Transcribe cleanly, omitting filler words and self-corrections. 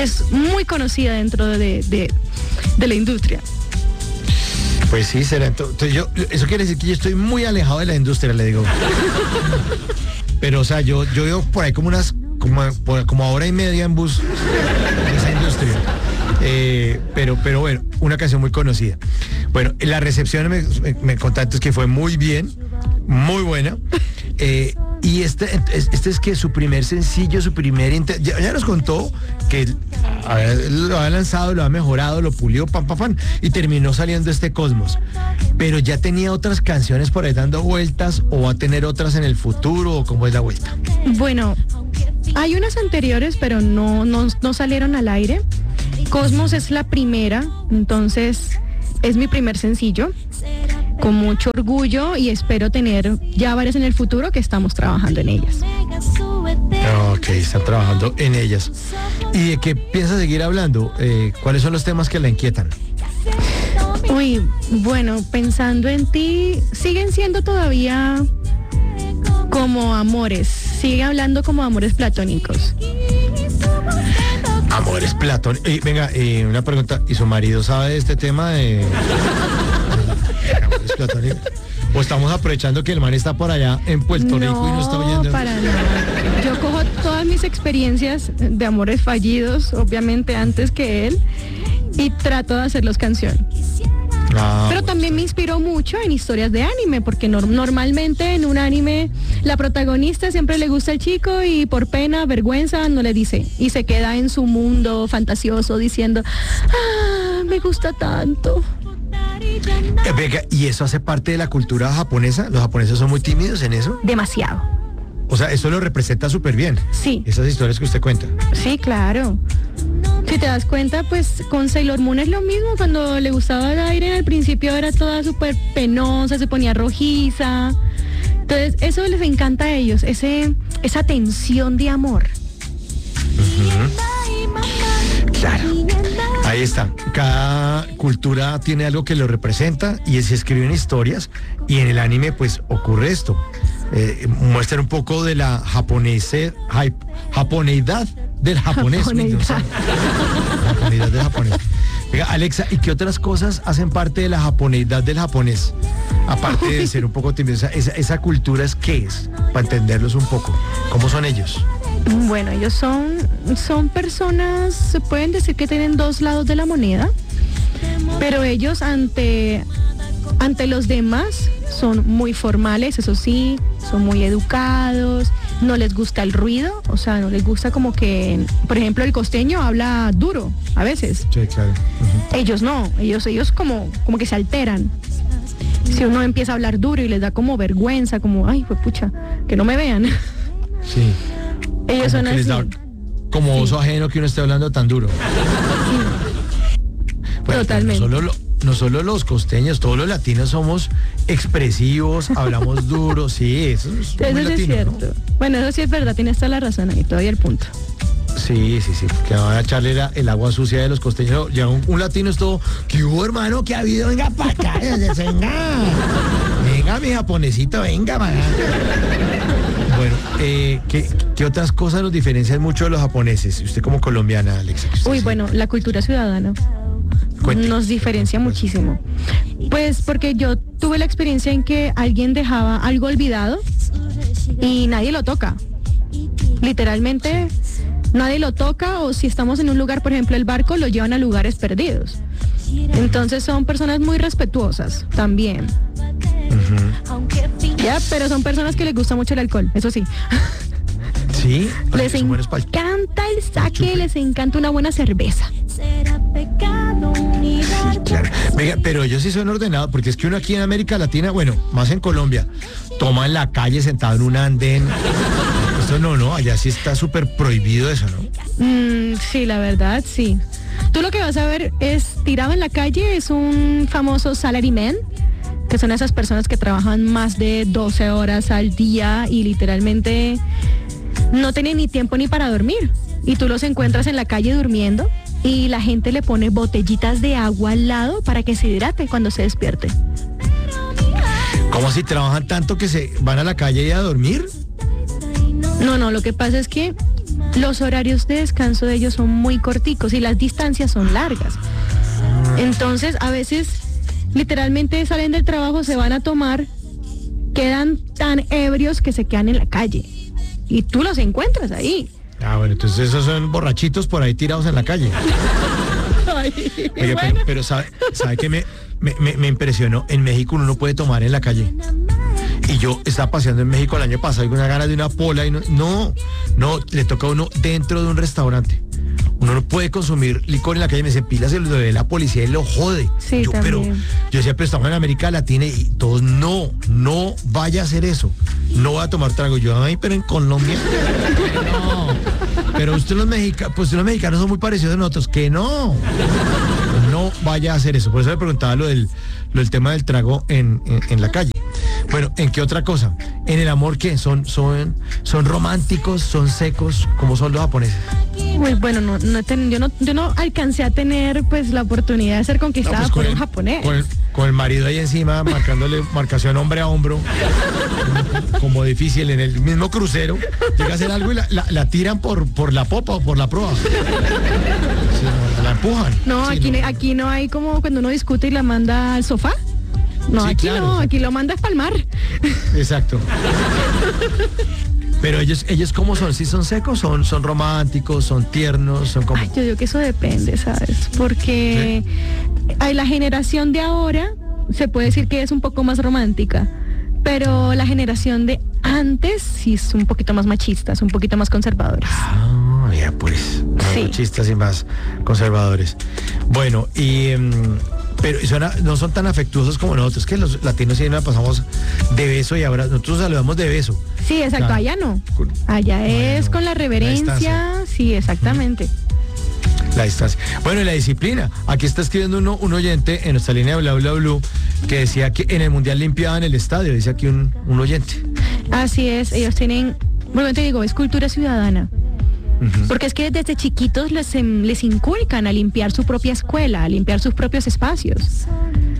es muy conocida dentro de la industria. Pues sí, será. Entonces eso quiere decir que yo estoy muy alejado de la industria, le digo. Pero, o sea, yo veo por ahí como hora y media en bus de esa industria. Pero bueno, una canción muy conocida. Bueno, la recepción me contaste que fue muy bien, muy buena. Y este es que su primer sencillo, ya nos contó que lo ha lanzado, lo ha mejorado, lo pulió, pam, y terminó saliendo este Cosmos. Pero ya tenía otras canciones por ahí dando vueltas, o va a tener otras en el futuro, o cómo es la vuelta. Bueno, hay unas anteriores, pero no salieron al aire. Cosmos es la primera, entonces es mi primer sencillo. Con mucho orgullo, y espero tener ya varias en el futuro, que estamos trabajando en ellas. Ok, están trabajando en ellas. ¿Y de qué piensa seguir hablando? ¿Cuáles son los temas que la inquietan? Uy, bueno, pensando en ti, siguen siendo todavía como amores, sigue hablando como amores platónicos. Amores platónicos. Venga, una pregunta, ¿y su marido sabe de este tema de amores platónicos? ¿O estamos aprovechando que el man está por allá en Puerto Rico y no está oyendo? No, para nada. Yo cojo todas mis experiencias de amores fallidos, obviamente antes que él, y trato de hacerlos canción. Pero también me inspiró mucho en historias de anime, porque normalmente en un anime la protagonista siempre le gusta al chico y por pena, vergüenza no le dice, y se queda en su mundo fantasioso diciendo, me gusta tanto. Venga, ¿y eso hace parte de la cultura japonesa? ¿Los japoneses son muy tímidos en eso? Demasiado. O sea, eso lo representa súper bien. Sí. Esas historias que usted cuenta. Sí, claro. Si te das cuenta, pues con Sailor Moon es lo mismo. Cuando le gustaba el aire, al principio era toda súper penosa, se ponía rojiza. Entonces, eso les encanta a ellos, esa tensión de amor. Claro. Ahí está. Cada cultura tiene algo que lo representa, y se escriben historias, y en el anime pues ocurre esto. Muestran un poco de la japoneidad del japonés. Japoneidad del japonés. Venga, Alexa, ¿y qué otras cosas hacen parte de la japoneidad del japonés? Aparte de ser un poco tímido, esa cultura es ¿qué es? Para entenderlos un poco. ¿Cómo son ellos? Bueno, ellos son personas, se pueden decir que tienen dos lados de la moneda, pero ellos ante los demás son muy formales, eso sí, son muy educados, no les gusta el ruido, o sea, no les gusta como que, por ejemplo, el costeño habla duro a veces. Sí, claro. Uh-huh. Ellos no, ellos como que se alteran. Si uno empieza a hablar duro y les da como vergüenza, como, ay, pues pucha, que no me vean. Sí. Ellos son así. Como oso ajeno que uno esté hablando tan duro. Sí. Bueno, totalmente. No solo los costeños, todos los latinos somos expresivos, hablamos duro, sí, eso es muy latino, es cierto. ¿No? Bueno, eso sí es verdad, tienes toda la razón ahí, todavía el punto. Sí, que van a echarle el agua sucia de los costeños. Ya un latino es todo, ¿qué hubo, hermano? ¿Qué ha habido? Venga para acá, venga, mi japonesito, venga, man. Bueno, ¿qué otras cosas nos diferencian mucho de los japoneses? Usted como colombiana, Alexa. Bueno, la cultura ciudadana. Cuente. Nos diferencia muchísimo. Pues porque yo tuve la experiencia en que alguien dejaba algo olvidado y nadie lo toca. Literalmente nadie lo toca, o si estamos en un lugar, por ejemplo el barco, lo llevan a lugares perdidos. Entonces son personas muy respetuosas también. Ya, pero son personas que les gusta mucho el alcohol, eso sí. Sí, les encanta el sake, les encanta una buena cerveza. Sí, claro. Venga, pero ellos sí son ordenados, porque es que uno aquí en América Latina, bueno, más en Colombia, toma en la calle sentado en un andén. Esto no, allá sí está súper prohibido eso, ¿no? Sí, la verdad, sí. Tú lo que vas a ver es tirado en la calle, es un famoso salaryman, que son esas personas que trabajan más de 12 horas al día y literalmente no tienen ni tiempo ni para dormir. Y tú los encuentras en la calle durmiendo y la gente le pone botellitas de agua al lado para que se hidrate cuando se despierte. ¿Cómo así trabajan tanto que se van a la calle y a dormir? No, lo que pasa es que los horarios de descanso de ellos son muy corticos y las distancias son largas. Entonces, a veces, literalmente salen del trabajo, se van a tomar, quedan tan ebrios que se quedan en la calle. Y tú los encuentras ahí. Ah, bueno, entonces esos son borrachitos por ahí tirados en la calle. Ay, oye, bueno. pero ¿sabe que me impresionó? En México uno no puede tomar en la calle. Y yo estaba paseando en México el año pasado y con una gana de una pola y no, le toca a uno dentro de un restaurante. Uno no puede consumir licor en la calle, me dice, Pila, se lo de la policía y lo jode. Sí, Pero yo decía, pero estamos en América Latina y todos, no vaya a hacer eso. No va a tomar trago. Yo, ay, pero en Colombia, no. Pero los mexicanos son muy parecidos a nosotros, que no vaya a hacer eso. Por eso le preguntaba lo del tema del trago en la calle. Bueno, ¿en qué otra cosa? ¿En el amor qué? ¿Son románticos? ¿Son secos? ¿Cómo son los japoneses? Muy bueno, yo no alcancé a tener pues la oportunidad de ser conquistada por un japonés. Con el marido ahí encima, marcándole marcación hombre a hombro, como difícil en el mismo crucero, llega a hacer algo y la tiran por la popa o por la proa. Sí, la empujan. No, sí, aquí no hay como cuando uno discute y la manda al sofá. No, sí, aquí claro, no, aquí lo mandas para el mar. Exacto. Pero ellos ¿cómo son? ¿Sí son secos? ¿Son románticos? ¿Son tiernos? ¿Son como? Ay, yo digo que eso depende, ¿sabes? Porque ¿sí? La generación de ahora se puede decir que es un poco más romántica, pero la generación de antes sí es un poquito más machistas, un poquito más conservadores. Ah, ya pues, más sí. Machistas y más conservadores. Bueno, pero no son tan afectuosos como nosotros, que los latinos siempre pasamos de beso y ahora nosotros saludamos de beso. Sí, exacto, claro. Allá no. Allá es con la reverencia, sí, exactamente. La distancia. Bueno, y la disciplina. Aquí está escribiendo un oyente en nuestra línea de Bla Bla Blue que decía que en el Mundial limpiaban el estadio, dice aquí un oyente. Así es, ellos tienen, bueno, te digo, es cultura ciudadana. Porque es que desde chiquitos les inculcan a limpiar su propia escuela, a limpiar sus propios espacios.